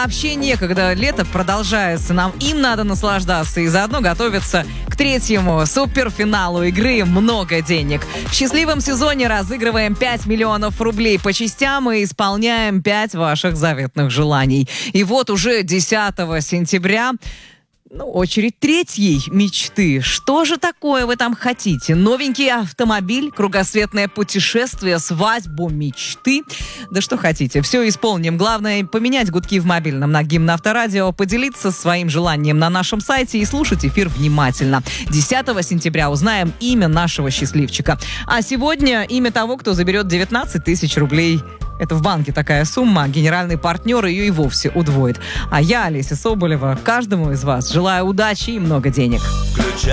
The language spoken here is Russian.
вообще некогда. Лето продолжается, им надо наслаждаться и заодно готовиться к третьему суперфиналу игры «Много денег». В счастливом сезоне разыгрываем 5 миллионов рублей по частям и исполняем 5 ваших заветных желаний. И вот уже 10 сентября... очередь третьей мечты. Что же такое вы там хотите? Новенький автомобиль, кругосветное путешествие, свадьбу мечты? Да что хотите, все исполним. Главное, поменять гудки в мобильном на гимн Авторадио, поделиться своим желанием на нашем сайте и слушать эфир внимательно. 10 сентября узнаем имя нашего счастливчика. А сегодня имя того, кто заберет 19 тысяч рублей. Это в банке такая сумма, генеральный партнер ее и вовсе удвоит. А я, Олеся Соболева, каждому из вас желаю удачи и много денег.